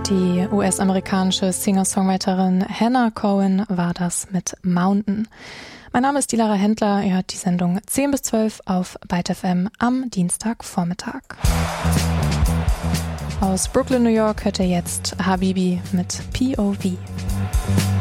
Die US-amerikanische Singer-Songwriterin Hannah Cohen war das mit Mountain. Mein Name ist Dilara Händler, ihr hört die Sendung 10 bis 12 auf Byte FM am Dienstagvormittag. Aus Brooklyn, New York hört ihr jetzt Habibi mit POV.